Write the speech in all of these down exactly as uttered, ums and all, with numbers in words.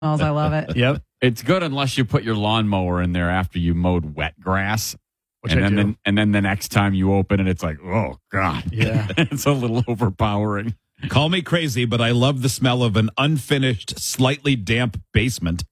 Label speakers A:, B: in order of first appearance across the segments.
A: smells. I love it.
B: Yep.
C: It's good unless you put your lawnmower in there after you mowed wet grass.
B: Which
C: and
B: I
C: then
B: do.
C: The, and then the next time you open it, it's like, oh, God.
B: Yeah.
C: It's a little overpowering.
D: Call me crazy, but I love the smell of an unfinished, slightly damp basement.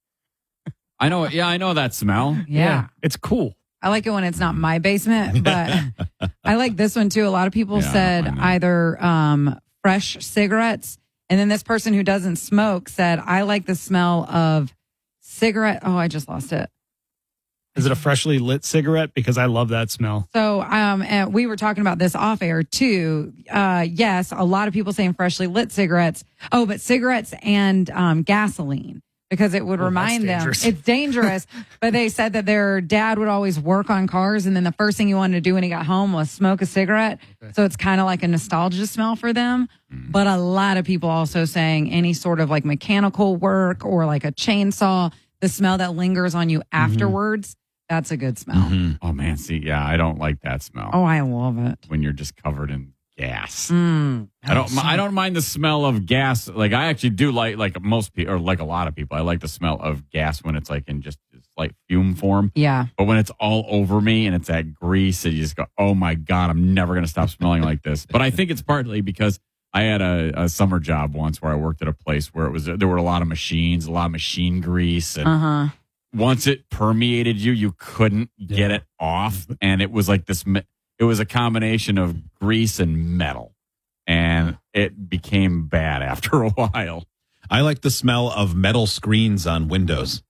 C: I know. Yeah, I know that smell.
A: Yeah.
B: It's cool.
A: I like it when it's not my basement, but I like this one too. A lot of people
C: Yeah,
A: said
C: I know.
A: either um, fresh cigarettes, and then this person who doesn't smoke said, I like the smell of cigarette. Oh, I just lost it.
B: Is it a freshly lit cigarette? Because I love that smell.
A: So um, and we were talking about this off air too. Uh, yes, a lot of people saying freshly lit cigarettes. Oh, but cigarettes and um, gasoline. Because it would
B: Oh, that's
A: remind them
B: dangerous.
A: it's dangerous. But they said that their dad would always work on cars, and then the first thing he wanted to do when he got home was smoke a cigarette.
B: Okay.
A: So it's kind of like a nostalgia smell for them.
C: Mm.
A: But a lot of people also saying any sort of like mechanical work or like a chainsaw, the smell that lingers on you afterwards, that's a good smell.
D: Mhm.
C: Oh, man. See, yeah, I don't like that smell
A: Oh, I love it.
C: when you're just covered in gas.
A: Mm.
C: I don't. I don't mind the smell of gas. Like I actually do like like most people, or like a lot of people. I like the smell of gas when it's like in just slight fume form.
A: Yeah.
C: But when it's all over me and it's that grease, and you just go, "Oh my God, I'm never gonna stop smelling like this." But I think it's partly because I had a, a summer job once where I worked at a place where it was there were a lot of machines, a lot of machine grease, and
A: Uh huh.
C: once it permeated you, you couldn't get it off, and it was like this. me- It was a combination of grease and metal, and it became bad after a while.
D: I like the smell of metal screens on windows.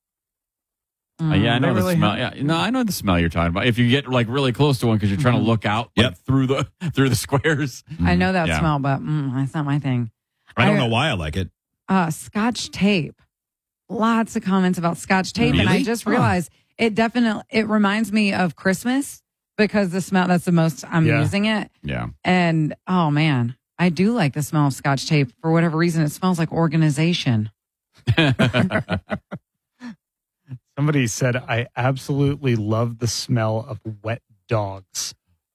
C: Uh, yeah, I know
B: They
C: the
B: really
C: smell. Yeah, no, I know the smell you're talking about. If you get like really close to one because you're trying to look out like,
D: Yep.
C: through the through the squares.
A: I know that
C: Yeah.
A: smell, but mm, that's not my thing.
D: I don't
A: I-
D: know why I like it.
A: Uh, Scotch tape. Lots of comments about Scotch tape, and I
D: Really?
A: just
D: Huh.
A: realized it definitely it reminds me of Christmas because the smell that's the most I'm
B: Yeah.
A: using it.
C: Yeah,
A: And oh man, I do like the smell of Scotch tape for whatever reason. It smells like organization.
B: Somebody said, I absolutely love the smell of wet dogs.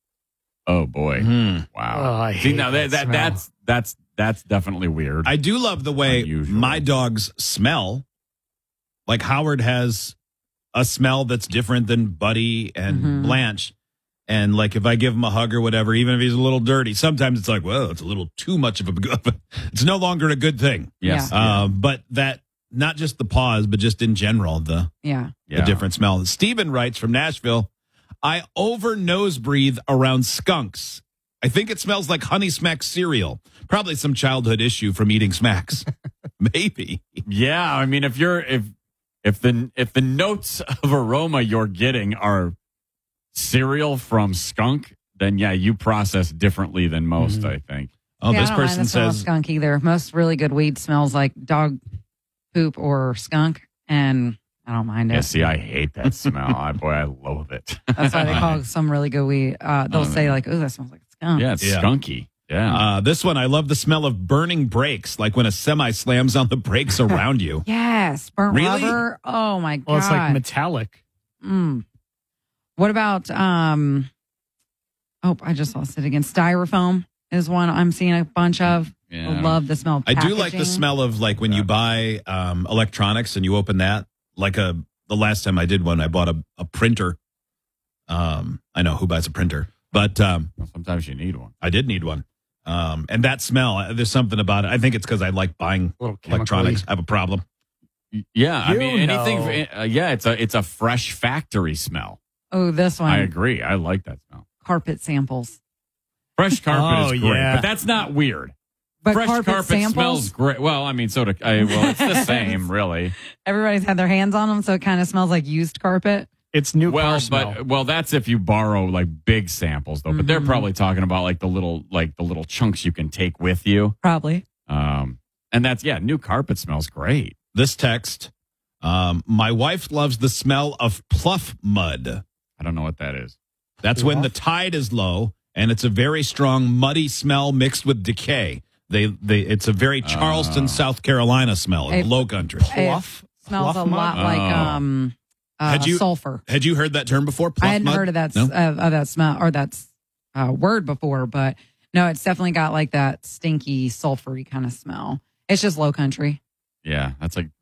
C: oh boy,
D: Mhm.
C: wow.
B: Oh, I
C: See,
B: hate
C: now that,
B: that
C: that
B: smell.
C: that's that's that's definitely weird.
D: I do love the way
C: Unusual.
D: my dogs smell. Like Howard has a smell that's different than Buddy and
A: Mhm.
D: Blanche. And like if I give him a hug or whatever, even if he's a little dirty, sometimes it's like, well, it's a little too much of a good. It's no longer a good thing.
C: yes,
D: Um, but that not just the paws, but just in general, the
A: Yeah.
C: yeah.
D: the different smell. Steven writes from Nashville, I over nose breathe around skunks. I think it smells like Honey Smacks cereal. Probably some childhood issue from eating smacks. Maybe.
C: Yeah, I mean, if you're if if the if the notes of aroma you're getting are cereal from skunk, then yeah, you process differently than most.
D: Mm-hmm.
C: I think.
D: Oh,
A: Yeah,
D: this
A: I don't mind
D: person
A: the smell of
D: says,
A: skunk either. Most really good weed smells like dog poop or skunk, and I don't mind it.
C: Yeah, see, I hate that smell. I boy, I loathe it.
A: That's why they call some really good weed. Uh, they'll say like, "Ooh, that smells like skunk."
C: Yeah, it's
D: Yeah.
C: skunky. Yeah.
D: uh, this one, I love the smell of burning brakes, like when a semi slams on the brakes around you.
A: Yes, burnt
D: Really?
A: rubber. Oh my god.
B: Well, it's like metallic.
A: Mm. What about um? Oh, I just lost it again. Styrofoam is one I'm seeing a bunch of.
C: Yeah.
A: I love the smell of
D: I do like
A: packaging.
D: the smell of like when you buy um, electronics and you open that. Like a the last time I did one, I bought a, a printer. Um, I know who buys a printer, but um,
C: Well, sometimes you need one.
D: I did need one. Um, and that smell, uh, there's something about it. I think it's because I like buying
B: Little
D: electronics.
B: chemically.
D: I have a problem.
C: Yeah, I
B: You
C: mean anything.
B: know.
C: Uh, yeah, it's a it's a fresh factory smell.
A: Oh, this one.
C: I agree. I like that smell.
A: Carpet samples.
C: Fresh carpet
B: Oh,
C: is great,
B: yeah.
C: but that's not weird.
A: But
C: Fresh
A: carpet,
C: carpet
A: samples.
C: smells great. Well, I mean, so do I. Well, it's the same, really.
A: Everybody's had their hands on them, so it kind of smells like used carpet.
B: It's new
C: Well,
B: car smell.
C: but well, that's if you borrow like big samples, though. But they're
A: Mhm.
C: probably talking about like the little like the little chunks you can take with you.
A: Probably.
C: Um, and that's yeah, new carpet smells great.
D: This text, um, my wife loves the smell of pluff mud.
C: I don't know what that is.
D: That's when the tide is low and it's a very strong muddy smell mixed with decay. They, they, it's a very Charleston,
C: Oh.
D: South Carolina smell in
A: Hey,
D: the Low Country.
B: Pluff?
A: It smells
B: Pluff
A: a
B: mud?
A: lot like
C: Oh.
A: um uh,
D: Had you-
A: sulfur.
D: Had you heard that term before? Pluff
A: I hadn't
D: mud?
A: heard of that
D: No?
A: uh, of that smell or that uh, word before, but no, it's definitely got like that stinky, sulfury kind of smell. It's just low country.
C: Yeah, that's like